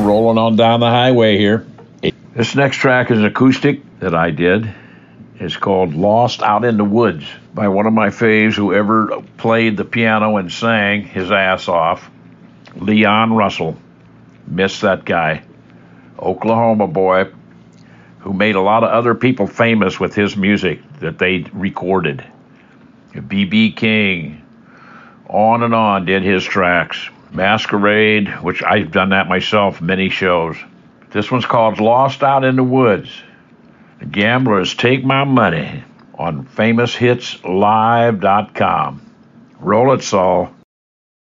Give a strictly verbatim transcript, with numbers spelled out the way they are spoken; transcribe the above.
rolling on down the highway here. This next track is an acoustic that I did. It's called Lost Out in the Woods by one of my faves who ever played the piano and sang his ass off, Leon Russell. Miss that guy. Oklahoma boy who made a lot of other people famous with his music that they recorded. B B King, on and on did his tracks. Masquerade, which I've done that myself, many shows. This one's called Lost Out in the Woods. The Gamblers Take My Money on famous hits live dot com. Roll it, Saul.